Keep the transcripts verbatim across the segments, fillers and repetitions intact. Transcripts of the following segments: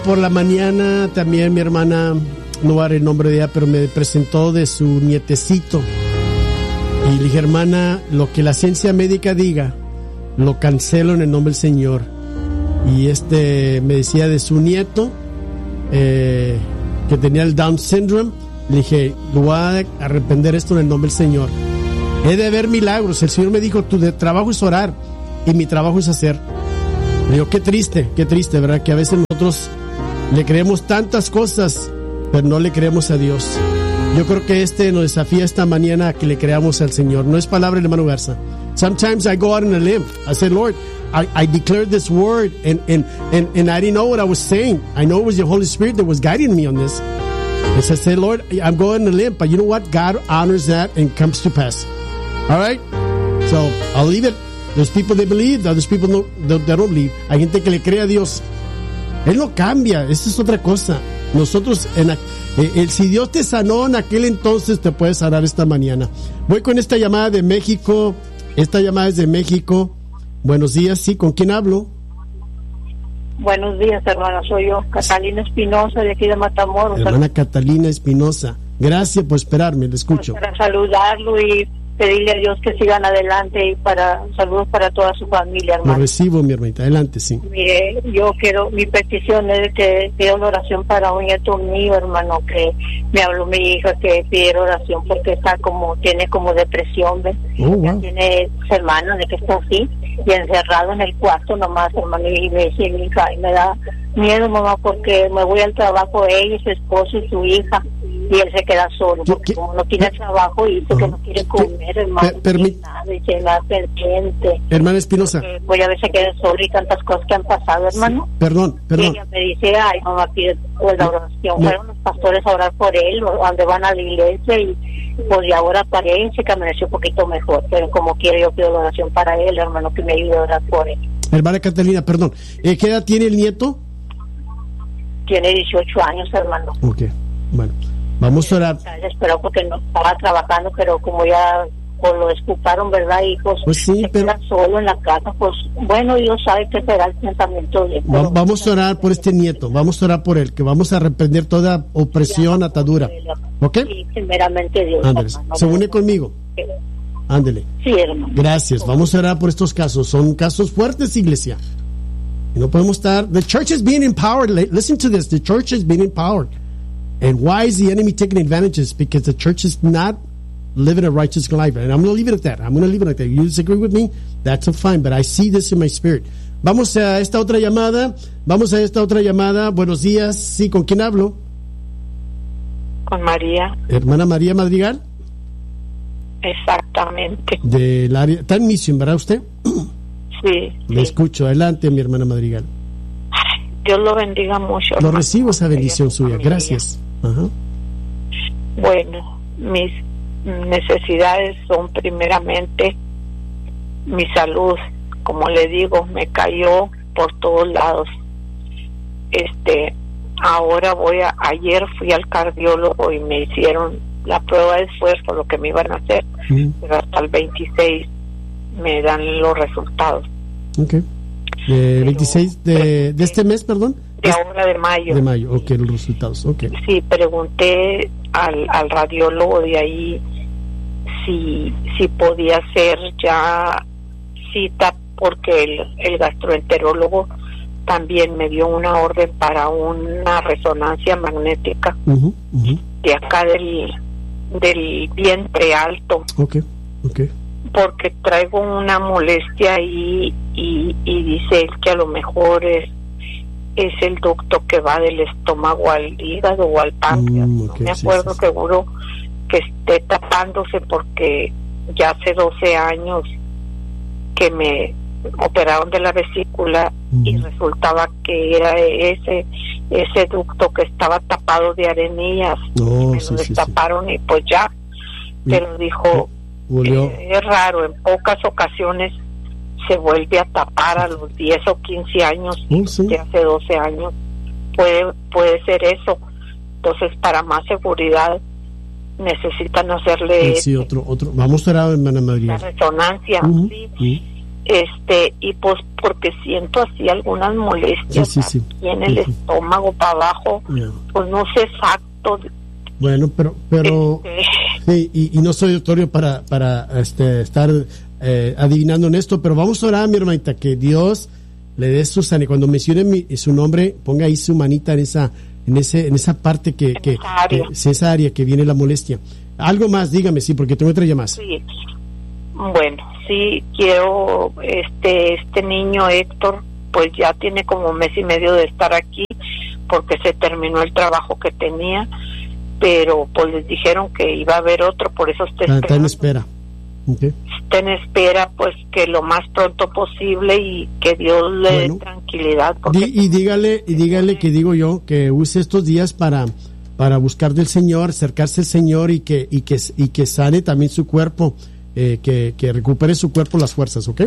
por la mañana también mi hermana, no voy a dar el nombre de ella, pero me presentó de su nietecito. Y le dije, hermana, lo que la ciencia médica diga, lo cancelo en el nombre del Señor. Y este me decía de su nieto, eh, que tenía el Down syndrome. Le dije, lo voy a arrepender esto en el nombre del Señor. He de ver milagros. El Señor me dijo, tu de trabajo es orar y mi trabajo es hacer. Le digo, qué triste, qué triste, ¿verdad? Que a veces nosotros le creemos tantas cosas, pero no le creemos a Dios. Yo creo que este nos desafía esta mañana a que le creamos al Señor. No es palabra del hermano Garza. Sometimes I go out on a limb. I say, Lord, I, I declared this word and, and, and, and I didn't know what I was saying. I know it was the Holy Spirit that was guiding me on this. And so I said, Lord, I'm going on a limb, but you know what? God honors that and comes to pass. All right? So I'll leave it. There's people that believe, there's people no, that, that don't believe. Hay gente que le cree a Dios. Él no cambia. Esa es otra cosa. Nosotros, en la, eh, el, si Dios te sanó en aquel entonces, te puede sanar esta mañana. Voy con esta llamada de México. Esta llamada es de México. Buenos días, sí, ¿con quién hablo? Buenos días, hermana, soy yo, Catalina Espinosa, de aquí de Matamoros. Hermana Catalina Espinosa, gracias por esperarme, le escucho. Para saludarlo y pedirle a Dios que sigan adelante y para saludos para toda su familia, hermano. Lo recibo, mi hermanita, adelante, sí. Mire, yo quiero, mi petición es que pido una oración para un nieto mío, hermano, que me habló mi hija que pidiera oración porque está como, tiene como depresión, ¿ves? Oh, wow. Tiene semanas de que está así y encerrado en el cuarto nomás, hermano, y me dice mi hija, y me da miedo, mamá, porque me voy al trabajo ella, su esposo y su hija, y él se queda solo, porque como no tiene trabajo y dice uh-huh. que no quiere comer, hermano, per- permi- nada, y se me hace pendiente. Hermana Espinosa. Voy a ver si queda solo y tantas cosas que han pasado, hermano. Sí. Perdón, perdón. Y ella me dice, ay, mamá, pide pues, la oración. No. Fueron los pastores a orar por él, donde van a la iglesia, y pues y ahora parece que amaneció un poquito mejor, pero como quiero yo pido la oración para él, hermano, que me ayude a orar por él. Hermana Catalina, perdón, ¿eh, ¿qué edad tiene el nieto? Tiene dieciocho años, hermano. Ok, bueno, vamos a orar. Está desesperado porque no estaba trabajando, pero como ya pues, lo escuparon, ¿verdad? Y pues, pues sí, se pero... queda solo en la casa, pues bueno, Dios sabe que será el pensamiento de él. Va, vamos a orar por este nieto, vamos a orar por él, que vamos a reprender toda opresión, atadura. ¿Ok? Sí, primeramente Dios. Ándale, se une conmigo. Ándale. Sí, hermano. Gracias, vamos a orar por estos casos. Son casos fuertes, iglesia. Y no podemos estar... The church is being empowered. Listen to this. The church is being empowered. And why is the enemy taking advantages? Because the church is not living a righteous life. And I'm going to leave it at that. I'm going to leave it at that. You disagree with me? That's fine. But I see this in my spirit. Vamos a esta otra llamada. Vamos a esta otra llamada. Buenos días. Sí, ¿con quién hablo? Con María. Hermana María Madrigal. Exactamente. Del área... Está en Mission, ¿verdad usted? Sí. Le sí. escucho. Adelante, mi hermana Madrigal. Dios lo bendiga mucho. Lo hermano. recibo esa bendición suya. Gracias. Ajá. Bueno, mis necesidades son primeramente mi salud. Como le digo, me cayó por todos lados. Este, ahora voy a, ayer fui al cardiólogo y me hicieron la prueba de esfuerzo, lo que me iban a hacer, mm. pero hasta el veintiséis me dan los resultados. Okay. De veintiséis de, de este mes, perdón. De ahora de mayo. De mayo, ok, los resultados, ok. Sí, pregunté al, al radiólogo de ahí si, si podía hacer ya cita, porque el, el gastroenterólogo también me dio una orden para una resonancia magnética uh-huh, uh-huh. de acá del, del vientre alto. Ok, ok. Porque traigo una molestia ahí y, y dice él que a lo mejor es, es el ducto que va del estómago al hígado o al páncreas. Mm, okay, no me acuerdo sí, sí, seguro que esté tapándose porque ya hace doce años que me operaron de la vesícula mm. y resultaba que era ese ese ducto que estaba tapado de arenillas. Oh, me sí, lo destaparon sí, sí. y pues ya, pero dijo... Eh, es raro, en pocas ocasiones se vuelve a tapar a los diez o quince años oh, sí. de hace doce años. Puede puede ser eso. Entonces, para más seguridad, necesitan hacerle sí, otro, otro. Vamos a ver, hermana María. La resonancia, uh-huh. sí. Uh-huh. este y pues porque siento así algunas molestias sí, sí, sí. aquí en el sí, estómago para abajo, yeah. Pues no sé exacto. Bueno, pero pero este... sí, y, y no soy doctor para para este estar eh, adivinando en esto, pero vamos a orar, mi hermanita, que Dios le dé su sanidad. Cuando mencione mi, su nombre, ponga ahí su manita en esa en ese en esa parte que que, esa área. que esa área que viene la molestia. Algo más, dígame, sí, porque tengo otra llamada. Sí. Bueno, sí quiero este este niño Héctor, pues ya tiene como un mes y medio de estar aquí porque se terminó el trabajo que tenía, pero pues les dijeron que iba a haber otro, por eso está esperando. Está en espera. Okay. Está en espera, pues que lo más pronto posible y que Dios le bueno, dé tranquilidad. Di, y dígale, y dígale que digo yo que use estos días para para buscar del Señor, acercarse al Señor y que y que y que sane también su cuerpo, eh, que que recupere su cuerpo las fuerzas, ¿ok?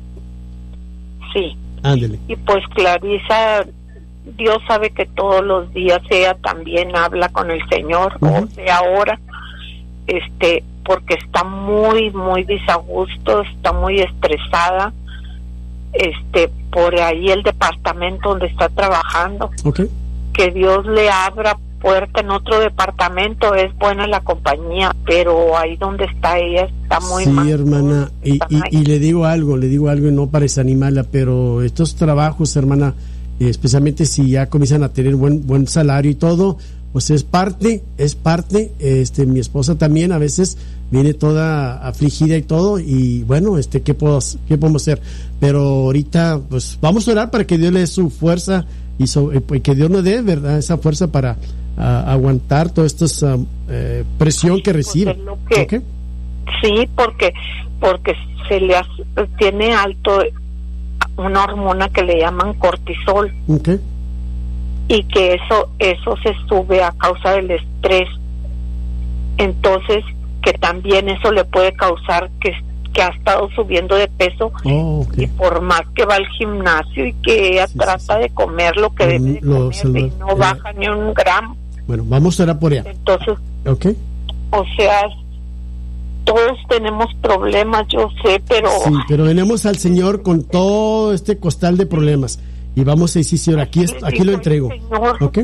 Sí. Ándele. Y pues Clarisa, Dios sabe que todos los días ella también habla con el Señor, uh-huh. O sea, ahora, este, porque está muy, muy desagusto, está muy estresada, este, por ahí el departamento donde está trabajando. Okay. Que Dios le abra puerta en otro departamento, es buena la compañía, pero ahí donde está ella está muy sí, mal. Sí, hermana, y, y, y le digo algo, le digo algo y no para desanimarla, pero estos trabajos, hermana, especialmente si ya comienzan a tener buen buen salario y todo, pues es parte, es parte, este, mi esposa también a veces viene toda afligida y todo, y bueno, este, ¿qué puedo, qué podemos hacer? Pero ahorita, pues vamos a orar para que Dios le dé su fuerza y, so, y que Dios nos dé, ¿verdad?, esa fuerza para a, aguantar toda esta uh, eh, presión que recibe. Que, ¿okay? Sí, porque porque se le hace, tiene alto una hormona que le llaman cortisol. Okay. Y que eso eso se sube a causa del estrés, entonces que también eso le puede causar que, que ha estado subiendo de peso. Oh, okay. Y por más que va al gimnasio y que ella sí, trata sí, sí. de comer lo que mm, debe de lo, comer lo, y no eh, baja ni un gramo. Bueno, vamos a orar por ella. Entonces, okay. O sea, todos tenemos problemas, yo sé, pero sí, pero venimos al Señor con todo este costal de problemas. Y vamos a decir, señor, aquí, es, aquí lo entrego. Señor, ¿ok?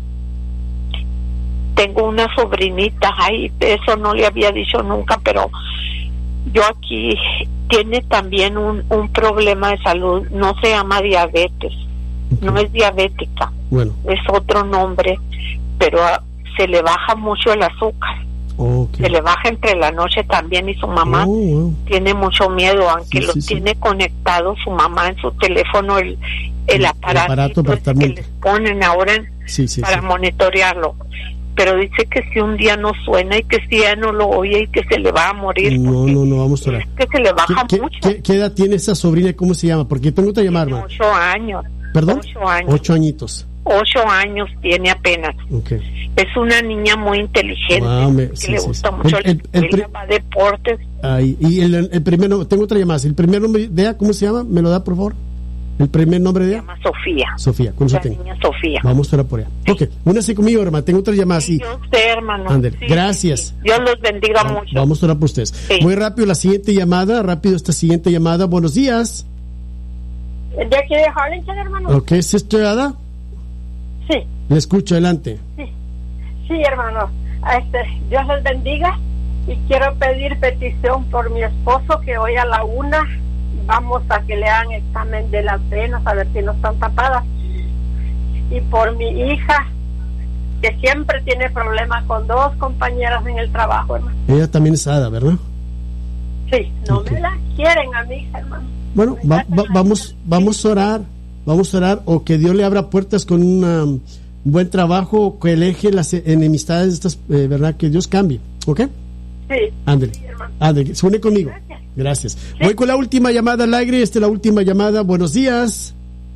Tengo una sobrinita, ay, eso no le había dicho nunca, pero yo aquí tiene también un, un problema de salud, no se llama diabetes, okay. No es diabética, bueno. Es otro nombre, pero uh, se le baja mucho el azúcar. Okay. Se le baja entre la noche también y su mamá oh, wow. tiene mucho miedo, aunque sí, lo sí, tiene sí. conectado su mamá en su teléfono, el, el aparato, el aparato que les ponen ahora sí, sí, para sí. monitorearlo. Pero dice que si un día no suena y que si ella no lo oye y que se le va a morir. No, no, no, vamos a orar. Es que se le baja ¿Qué, mucho. ¿qué, ¿Qué edad tiene esa sobrina? ¿Cómo se llama? Porque tengo otra llamada. Tiene ocho años. ¿Perdón? Ocho años. Ocho añitos. Ocho años tiene apenas. Okay. Es una niña muy inteligente, wow, me, que sí, le sí, gusta sí. mucho el, el, el, el, el deportes. Ay, y el, el primero, tengo otra llamada. ¿El primer nombre de ella, cómo se llama? ¿Me lo da, por favor? ¿El primer nombre de ella? Se llama Sofía. Sofía, con eso La tengo. niña Sofía. Vamos a orar por ella. Sí. Ok, únase conmigo, hermano. Tengo otra llamada. Sí, sí. Yo sé, hermano. Ándale. Sí, gracias. Sí. Dios los bendiga Va, mucho. Vamos a orar por ustedes. Sí. Muy rápido la siguiente llamada. Rápido esta siguiente llamada. Buenos días. ¿De aquí de Harlingen, hermano? Ok, ¿es esto, Ada? Sí. Le escucho, adelante. Sí, sí, hermano. Este, Dios les bendiga y quiero pedir petición por mi esposo, que hoy a la una vamos a que le hagan examen de las venas a ver si no están tapadas, y por mi hija, que siempre tiene problemas con dos compañeras en el trabajo, hermano. Ella también es Ada, ¿verdad? Sí, no okay. me la quieren a mi hija, hermano. Bueno, va, va, vamos, vamos a orar, vamos a orar, o que Dios le abra puertas con una, un buen trabajo, o que aleje las enemistades estas, eh, ¿verdad? Que Dios cambie, ¿ok? Sí. Ándale, sí, ándale, se une conmigo. Gracias. Gracias. Sí. Voy con la última llamada al aire, esta es la última llamada. Buenos días.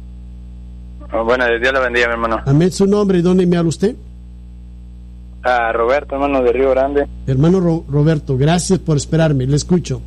Oh, bueno, Dios la bendiga, mi hermano. Amén, su nombre, ¿y dónde me habla usted? Ah, Roberto, hermano de Río Grande. Hermano Ro- Roberto, gracias por esperarme, le escucho.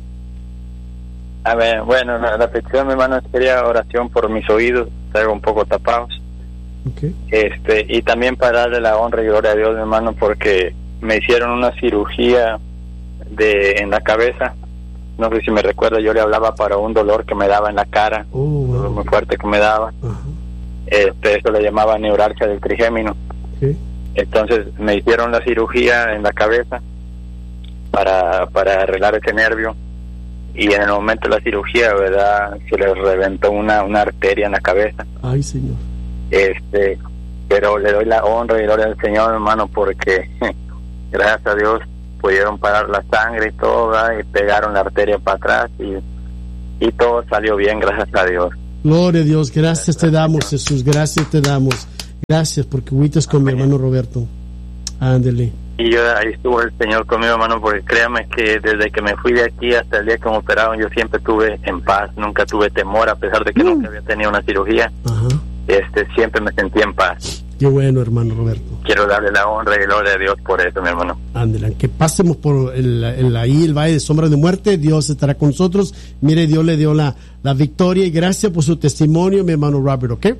A ver, bueno, la, la petición, mi hermano, quería oración por mis oídos, traigo un poco tapados. Okay. Este, y también para darle la honra y gloria a Dios, mi hermano, porque me hicieron una cirugía de en la cabeza no sé si me recuerda, yo le hablaba para un dolor que me daba en la cara, oh, wow. un dolor muy fuerte que me daba. Uh-huh. Este, eso le llamaba neuralgia del trigémino. Okay. Entonces me hicieron la cirugía en la cabeza para, para arreglar ese nervio, y en el momento de la cirugía, ¿verdad?, se le reventó una, una arteria en la cabeza. Ay, Señor. Este, pero le doy la honra y gloria al Señor, hermano, porque gracias a Dios pudieron parar la sangre y todo, ¿verdad?, y pegaron la arteria para atrás, y, y todo salió bien, gracias a Dios. Gloria a Dios, gracias te damos, Jesús, gracias te damos. Gracias porque fuiste con mi hermano Roberto. Ándele. Y yo, ahí estuvo el Señor conmigo, hermano, porque créame que desde que me fui de aquí hasta el día que me operaron, yo siempre estuve en paz, nunca tuve temor, a pesar de que mm. nunca había tenido una cirugía. Ajá. Este, siempre me sentí en paz. Qué bueno, hermano Roberto. Quiero darle la honra y gloria a Dios por eso, mi hermano. Ándele, que pasemos por el, el, ahí el valle de sombra de muerte, Dios estará con nosotros. Mire, Dios le dio la, la victoria, y gracias por su testimonio, mi hermano Robert, ¿ok?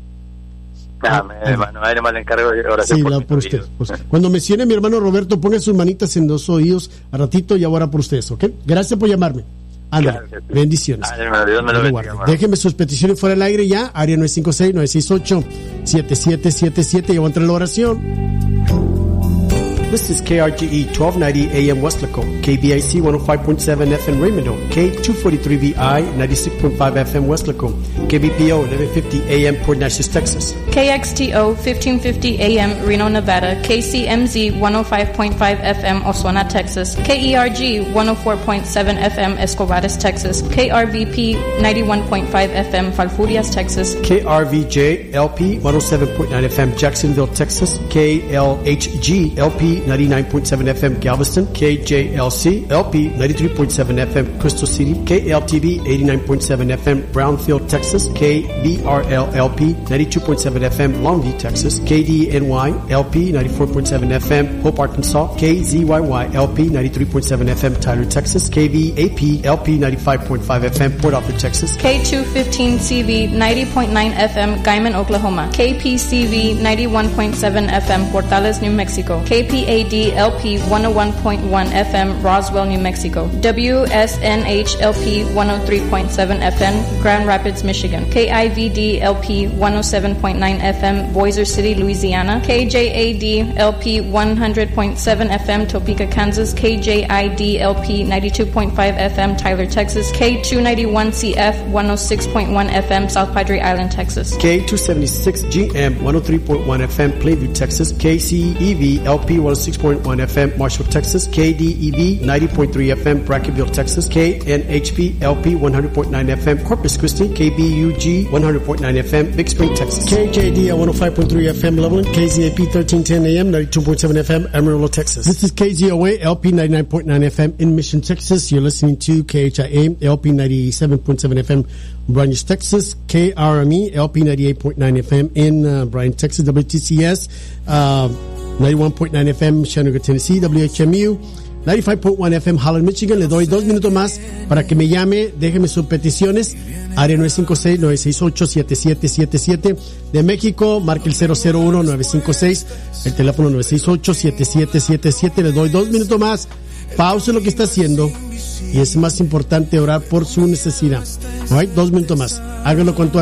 Amén, ah, hermano, ahí nomás le encargo de oración. Sí, por, la, por usted. Pues, cuando mencione a mi hermano Roberto, ponga sus manitas en dos oídos a ratito y ahora por ustedes, ¿ok? Gracias por llamarme. Ándale, claro, sí. Bendiciones. Ay, hermano, Dios me lo bendiga, déjenme sus peticiones fuera del aire ya. Área nueve cinco seis, nueve seis ocho, siete siete siete siete. Ya voy a entrar en la oración. This is K R G E twelve ninety A M Westlaco, K B I C one oh five point seven F M Raymond, K two forty-three V I ninety-six point five F M Westlaco, K B P O eleven fifty A M Port Neches, Texas, K X T O fifteen fifty A M Reno, Nevada, K C M Z one oh five point five F M Oswena, Texas, K E R G one oh four point seven F M Escobares, Texas, K R V P ninety-one point five F M Falfurrias, Texas, K R V J L P one oh seven point nine F M Jacksonville, Texas, K L H G L P ninety-nine point seven F M Galveston, K J L C L P ninety-three point seven F M Crystal City, K L T V eighty-nine point seven F M Brownfield, Texas, K B R L L P ninety-two point seven F M Longview, Texas, K D N Y L P ninety-four point seven F M Hope, Arkansas, K Z Y Y L P ninety-three point seven F M Tyler, Texas, K V A P L P ninety-five point five F M Port Arthur, Texas, K two fifteen C V ninety point nine F M Guyman, Oklahoma, K P C V ninety-one point seven F M Portales, New Mexico, K P A D L P one oh one point one F M Roswell, New Mexico, W S N H L P one oh three point seven F M Grand Rapids, Michigan, K I V D L P one oh seven point nine F M Boiser City, Louisiana, K J A D L P one hundred point seven F M Topeka, Kansas, K J I D L P ninety-two point five F M Tyler, Texas, K two ninety-one C F one oh six point one F M South Padre Island, Texas, K two seventy-six G M one oh three point one F M Plainview, Texas, K C E V L P one oh six point one F M Marshall, Texas, K D E V ninety point three F M Brackenville, Texas, K N H P L P one hundred point nine F M Corpus Christi, K B U G one hundred point nine F M Big Spring, Texas, K J D L one oh five point three F M Loveland, K Z A P thirteen ten A M ninety-two point seven F M Amarillo, Texas. This is K Z O A L P ninety-nine point nine F M in Mission, Texas. You're listening to K H I A L P ninety-seven point seven F M Bryan, Texas, K R M E L P ninety-eight point nine F M in uh, Bryan, Texas, W T C S uh, ninety-one point nine F M Chattanooga, Tennessee, W H M U ninety-five point one F M Holland, Michigan. Le doy dos minutos más para que me llame, déjeme sus peticiones. Área nueve cinco seis, nueve seis ocho, siete siete siete siete. De México, marque el cero cero uno, nueve cinco seis, el teléfono nueve seis ocho, siete siete siete siete. Le doy dos minutos más. Pause lo que está haciendo y es más importante orar por su necesidad. All right, dos minutos más. Hágalo con tu